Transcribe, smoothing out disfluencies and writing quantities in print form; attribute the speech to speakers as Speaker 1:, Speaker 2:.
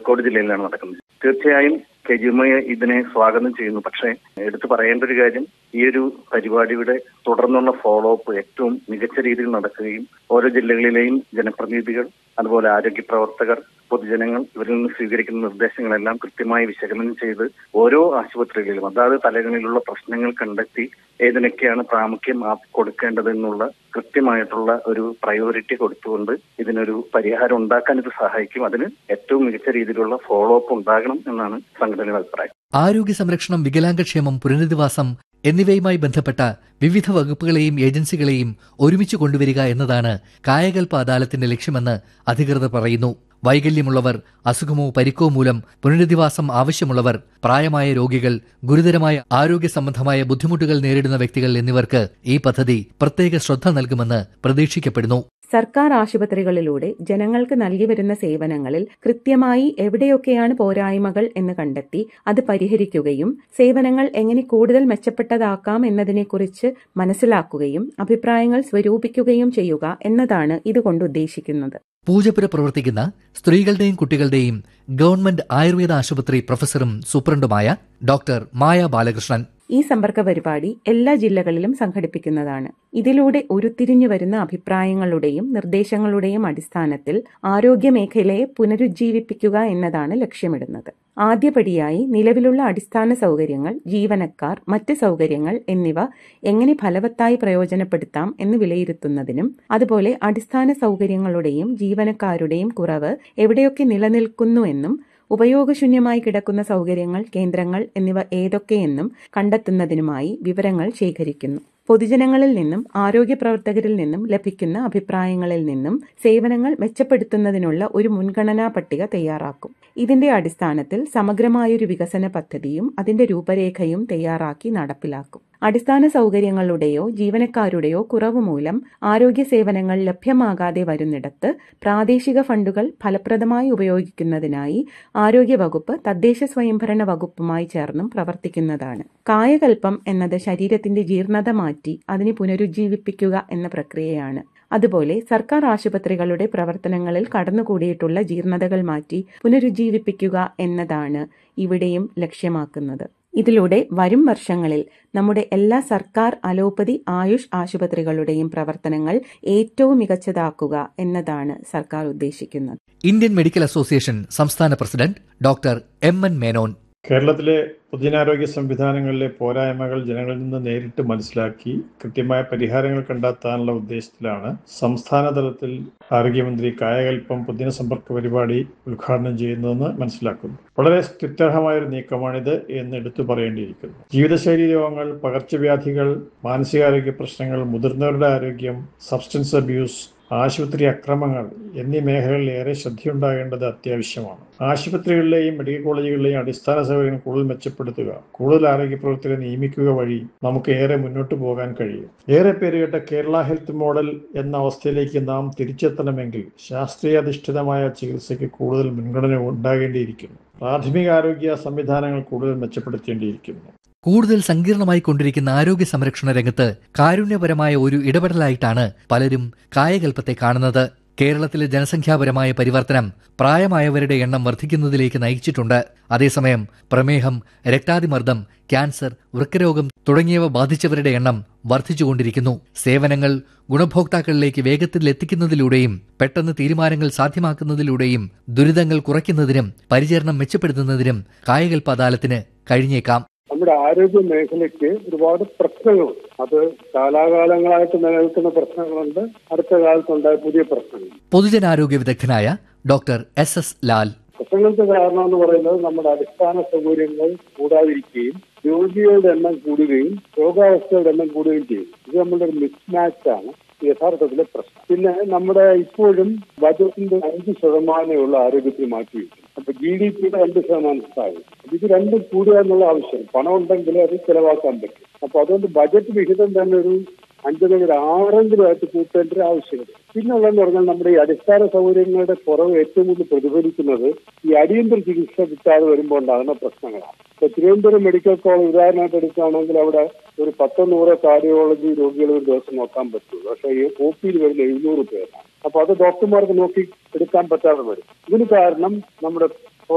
Speaker 1: കോഴിക്കോട് ജില്ലയിലാണ് നടക്കുന്നത്. തീർച്ചയായും KGMI ഇതിനെ സ്വാഗതം ചെയ്യുന്നു. പക്ഷേ എടുത്തു പറയേണ്ട ഒരു കാര്യം, ഈ ഒരു പരിപാടിയുടെ തുടർന്നുള്ള ഫോളോ അപ്പ് ഏറ്റവും മികച്ച രീതിയിൽ നടക്കുകയും ഓരോ ജില്ലകളിലെയും ജനപ്രതിനിധികൾ, അതുപോലെ ആരോഗ്യ പ്രവർത്തകർ, പൊതുജനങ്ങൾ ഇവരിൽ നിന്ന് സ്വീകരിക്കുന്ന നിർദ്ദേശങ്ങളെല്ലാം കൃത്യമായി വിശകലനം ചെയ്ത് ഓരോ ആശുപത്രികളിലും അതാത് തലങ്ങളിലുള്ള പ്രശ്നങ്ങൾ കണ്ടെത്തി ഏതിനൊക്കെയാണ് പ്രാമുഖ്യം കൊടുക്കേണ്ടതെന്നുള്ള കൃത്യമായിട്ടുള്ള ഒരു പ്രയോറിറ്റി കൊടുത്തുകൊണ്ട് ഇതിനൊരു പരിഹാരം ഉണ്ടാക്കാൻ ഇത് സഹായിക്കും. അതിന് ഏറ്റവും മികച്ച രീതിയിലുള്ള ഫോളോ അപ്പ് ഉണ്ടാകണം എന്നാണ് സംഘടനയുടെ അഭിപ്രായം.
Speaker 2: ആരോഗ്യ സംരക്ഷണം, വികലാംഗക്ഷേമം, പുനരധിവാസം എന്നിവയുമായി ബന്ധപ്പെട്ട വിവിധ വകുപ്പുകളെയും ഏജൻസികളെയും ഒരുമിച്ച് കൊണ്ടുവരിക എന്നതാണ് കായകൽപ അദാലത്തിന്റെ ലക്ഷ്യമെന്ന് അധികൃതർ പറയുന്നു. വൈകല്യമുള്ളവർ, അസുഖമോ പരിക്കോ മൂലം പുനരധിവാസം ആവശ്യമുള്ളവർ, പ്രായമായ രോഗികൾ, ഗുരുതരമായ ആരോഗ്യ സംബന്ധമായ ബുദ്ധിമുട്ടുകൾ നേരിടുന്ന വ്യക്തികൾ എന്നിവർക്ക് ഈ പദ്ധതി പ്രത്യേക ശ്രദ്ധ നൽകുമെന്ന് പ്രതീക്ഷിക്കപ്പെടുന്നു.
Speaker 3: സർക്കാർ ആശുപത്രികളിലൂടെ ജനങ്ങൾക്ക് നൽകി വരുന്ന സേവനങ്ങളിൽ കൃത്യമായി എവിടെയൊക്കെയാണ് പോരായ്മകൾ എന്ന് കണ്ടെത്തി അത് പരിഹരിക്കുകയും സേവനങ്ങൾ എങ്ങനെ കൂടുതൽ മെച്ചപ്പെട്ടതാക്കാം എന്നതിനെക്കുറിച്ച് മനസ്സിലാക്കുകയും അഭിപ്രായങ്ങൾ സ്വരൂപിക്കുകയും ചെയ്യുക എന്നതാണ് ഇതുകൊണ്ട് ഉദ്ദേശിക്കുന്നത്.
Speaker 2: പൂജപ്പുര പ്രവർത്തിക്കുന്ന സ്ത്രീകളുടെയും കുട്ടികളുടെയും ഗവൺമെന്റ് ആയുർവേദ ആശുപത്രി പ്രൊഫസറും സൂപ്രണ്ടുമായ ഡോക്ടർ മായ ബാലകൃഷ്ണൻ
Speaker 3: ഈ സമ്പർക്ക പരിപാടി എല്ലാ ജില്ലകളിലും സംഘടിപ്പിക്കുന്നതാണ്. ഇതിലൂടെ ഉരുത്തിരിഞ്ഞു വരുന്ന അഭിപ്രായങ്ങളുടെയും നിർദ്ദേശങ്ങളുടെയും അടിസ്ഥാനത്തിൽ ആരോഗ്യമേഖലയെ പുനരുജ്ജീവിപ്പിക്കുക എന്നതാണ് ലക്ഷ്യമിടുന്നത്. ആദ്യപടിയായി നിലവിലുള്ള അടിസ്ഥാന സൗകര്യങ്ങൾ, ജീവനക്കാർ, മറ്റ് സൗകര്യങ്ങൾ എന്നിവ എങ്ങനെ ഫലവത്തായി പ്രയോജനപ്പെടുത്താം എന്ന് വിലയിരുത്തുന്നതിനും അതുപോലെ അടിസ്ഥാന സൗകര്യങ്ങളുടെയും ജീവനക്കാരുടെയും കുറവ് എവിടെയൊക്കെ നിലനിൽക്കുന്നുവെന്നും ഉപയോഗശൂന്യമായി കിടക്കുന്ന സൗകര്യങ്ങൾ, കേന്ദ്രങ്ങൾ എന്നിവ ഏതൊക്കെയെന്നും കണ്ടെത്തുന്നതിനുമായി വിവരങ്ങൾ ശേഖരിക്കുന്നു. പൊതുജനങ്ങളിൽ നിന്നും ആരോഗ്യ പ്രവർത്തകരിൽ നിന്നും ലഭിക്കുന്ന അഭിപ്രായങ്ങളിൽ നിന്നും സേവനങ്ങൾ മെച്ചപ്പെടുത്തുന്നതിനുള്ള ഒരു മുൻഗണനാ പട്ടിക തയ്യാറാക്കും. ഇതിന്റെ അടിസ്ഥാനത്തിൽ സമഗ്രമായൊരു വികസന പദ്ധതിയും അതിന്റെ രൂപരേഖയും തയ്യാറാക്കി നടപ്പിലാക്കും. അടിസ്ഥാന സൗകര്യങ്ങളുടെയോ ജീവനക്കാരുടെയോ കുറവ് മൂലം ആരോഗ്യ സേവനങ്ങൾ ലഭ്യമാകാതെ വരുന്നിടത്ത് പ്രാദേശിക ഫണ്ടുകൾ ഫലപ്രദമായി ഉപയോഗിക്കുന്നതിനായി ആരോഗ്യവകുപ്പ് തദ്ദേശ സ്വയംഭരണ വകുപ്പുമായി ചേർന്നും പ്രവർത്തിക്കുന്നതാണ്. കായകൽപ്പം എന്നത് ശരീരത്തിന്റെ ജീർണത മാറ്റി അതിനെ പുനരുജ്ജീവിപ്പിക്കുക എന്ന പ്രക്രിയയാണ്. അതുപോലെ സർക്കാർ ആശുപത്രികളുടെ പ്രവർത്തനങ്ങളിൽ കടന്നുകൂടിയിട്ടുള്ള ജീർണതകൾ മാറ്റി പുനരുജ്ജീവിപ്പിക്കുക എന്നതാണ് ഇവിടെയും ലക്ഷ്യമാക്കുന്നത്. ഇതിലൂടെ വരും വർഷങ്ങളിൽ നമ്മുടെ എല്ലാ സർക്കാർ അലോപ്പതി ആയുഷ് ആശുപത്രികളുടെയും പ്രവർത്തനങ്ങൾ ഏറ്റവും മികച്ചതാക്കുക എന്നതാണ് സർക്കാർ ഉദ്ദേശിക്കുന്നത്.
Speaker 2: ഇന്ത്യൻ മെഡിക്കൽ അസോസിയേഷൻ സംസ്ഥാന പ്രസിഡന്റ് ഡോക്ടർ MN മേനോൻ
Speaker 4: കേരളത്തിലെ പൊതുജനാരോഗ്യ സംവിധാനങ്ങളിലെ പോരായ്മകൾ ജനങ്ങളിൽ നിന്ന് നേരിട്ട് മനസ്സിലാക്കി കൃത്യമായ പരിഹാരങ്ങൾ കണ്ടെത്താനുള്ള ഉദ്ദേശത്തിലാണ് സംസ്ഥാന തലത്തിൽ ആരോഗ്യമന്ത്രി കായകൽപ്പം പൊതുജന സമ്പർക്ക പരിപാടി ഉദ്ഘാടനം ചെയ്യുന്നതെന്ന് മനസ്സിലാക്കുന്നു. വളരെ സ്തുത്യർഹമായൊരു നീക്കമാണിത് എന്ന് എടുത്തു പറയേണ്ടിയിരിക്കുന്നു. ജീവിതശൈലി രോഗങ്ങൾ, പകർച്ചവ്യാധികൾ, മാനസികാരോഗ്യ പ്രശ്നങ്ങൾ, മുതിർന്നവരുടെ ആരോഗ്യം, സബ്സ്റ്റൻസ് അബ്യൂസ്, ആശുപത്രി അക്രമങ്ങൾ എന്നീ മേഖലകളിൽ ഏറെ ശ്രദ്ധയുണ്ടാകേണ്ടത് അത്യാവശ്യമാണ്. ആശുപത്രികളിലെയും മെഡിക്കൽ കോളേജുകളിലെയും അടിസ്ഥാന സൗകര്യങ്ങൾ കൂടുതൽ മെച്ചപ്പെടുത്തുക, കൂടുതൽ ആരോഗ്യ പ്രവർത്തകരെ നിയമിക്കുക വഴി നമുക്ക് ഏറെ മുന്നോട്ട് പോകാൻ കഴിയും. ഏറെ പേര് കേട്ട കേരള ഹെൽത്ത് മോഡൽ എന്ന അവസ്ഥയിലേക്ക് നാം തിരിച്ചെത്തണമെങ്കിൽ ശാസ്ത്രീയാധിഷ്ഠിതമായ ചികിത്സയ്ക്ക് കൂടുതൽ മുൻഗണന ഉണ്ടാകേണ്ടിയിരിക്കുന്നു. പ്രാഥമിക ആരോഗ്യ സംവിധാനങ്ങൾ കൂടുതൽ മെച്ചപ്പെടുത്തേണ്ടിയിരിക്കുന്നു.
Speaker 2: കൂടുതൽ സങ്കീർണമായി കൊണ്ടിരിക്കുന്ന ആരോഗ്യ സംരക്ഷണ രംഗത്ത് കാരുണ്യപരമായ ഒരു ഇടപെടലായിട്ടാണ് പലരും കായകൽപ്പത്തെ കാണുന്നത്. കേരളത്തിലെ ജനസംഖ്യാപരമായ പരിവർത്തനം പ്രായമായവരുടെ എണ്ണം വർദ്ധിക്കുന്നതിലേക്ക് നയിച്ചിട്ടുണ്ട്. അതേസമയം പ്രമേഹം, രക്താതിമർദ്ദം, ക്യാൻസർ, വൃക്കരോഗം തുടങ്ങിയവ ബാധിച്ചവരുടെ എണ്ണം വർദ്ധിച്ചുകൊണ്ടിരിക്കുന്നു. സേവനങ്ങൾ ഗുണഭോക്താക്കളിലേക്ക് വേഗത്തിൽ എത്തിക്കുന്നതിലൂടെയും പെട്ടെന്ന് തീരുമാനങ്ങൾ സാധ്യമാക്കുന്നതിലൂടെയും ദുരിതങ്ങൾ കുറയ്ക്കുന്നതിനും പരിചരണം മെച്ചപ്പെടുത്തുന്നതിനും കായകൽപ്പ അദാലത്തിന് കഴിഞ്ഞേക്കാം.
Speaker 5: നമ്മുടെ ആരോഗ്യ മേഖലയ്ക്ക് ഒരുപാട് പ്രശ്നങ്ങളുണ്ട്. അത് കാലാകാലങ്ങളായിട്ട് നിലനിൽക്കുന്ന പ്രശ്നങ്ങളുണ്ട്, അടുത്ത കാലത്തുണ്ടായ പുതിയ പ്രശ്നങ്ങൾ.
Speaker 2: പൊതുജനാരോഗ്യ വിദഗ്ധനായ ഡോക്ടർ SS ലാൽ
Speaker 5: പ്രശ്നങ്ങൾക്ക് കാരണം എന്ന് പറയുന്നത് നമ്മുടെ അടിസ്ഥാന സൗകര്യങ്ങൾ കൂടാതിരിക്കുകയും രോഗികളുടെ എണ്ണം കൂടുകയും രോഗാവസ്ഥയുടെ എണ്ണം കൂടുകയും ചെയ്യും. ഇത് നമ്മുടെ ഒരു മിസ്മാച്ചാണ് യഥാർത്ഥത്തിലെ പ്രശ്നം. പിന്നെ നമ്മുടെ ഇപ്പോഴും ബജറ്റിന്റെ 5% ആരോഗ്യത്തിന് മാറ്റിവെക്കും. അപ്പൊ GDPയുടെ 2% താഴെ. ഇത് രണ്ടും കൂടുക എന്നുള്ള ആവശ്യം. പണം ഉണ്ടെങ്കിൽ അത് ചെലവാക്കാൻ പറ്റും. അപ്പൊ അതുകൊണ്ട് ബജറ്റ് വിഹിതം തന്നെ ഒരു 5 മുതൽ 6 കൂട്ടേണ്ട ഒരു ആവശ്യമുണ്ട്. പിന്നുള്ളതെന്ന് പറഞ്ഞാൽ നമ്മുടെ ഈ അടിസ്ഥാന സൗകര്യങ്ങളുടെ കുറവ് ഏറ്റവും കൂടുതൽ പ്രതിഫലിക്കുന്നത് ഈ അടിയന്തര ചികിത്സ കിട്ടാതെ വരുമ്പോൾ ഉണ്ടാകുന്ന പ്രശ്നങ്ങളാണ്. ഇപ്പൊ തിരുവനന്തപുരം മെഡിക്കൽ കോളേജ് ഉദാഹരണമായിട്ട് എടുക്കുകയാണെങ്കിൽ അവിടെ ഒരു 100 കാർഡിയോളജി രോഗികൾ ഒരു ദിവസം നോക്കാൻ പറ്റുള്ളൂ. പക്ഷേ ഈ OPയിൽ വരുന്ന 700 പേരാണ്. അപ്പൊ അത് ഡോക്ടർമാർക്ക് നോക്കി എടുക്കാൻ പറ്റാതെ വരും. ഇതിന് കാരണം നമ്മുടെ